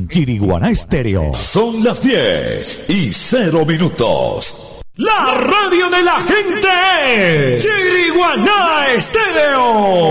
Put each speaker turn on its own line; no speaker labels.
Chiriguaná Estéreo.
Son las 10:00.
La radio de la gente es Chiriguaná Estéreo.